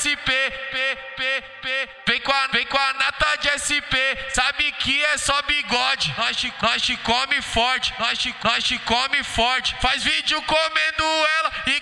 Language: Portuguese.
SP, vem com a nata de SP, sabe que é só bigode. Nós te come forte, nós te come forte. Faz vídeo comendo ela